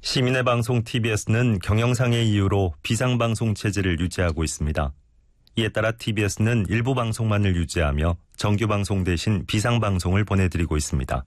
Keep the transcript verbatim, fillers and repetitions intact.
시민의 방송 티비에스는 경영상의 이유로 비상방송 체제를 유지하고 있습니다. 이에 따라 티비에스는 일부 방송만을 유지하며 정규방송 대신 비상방송을 보내드리고 있습니다.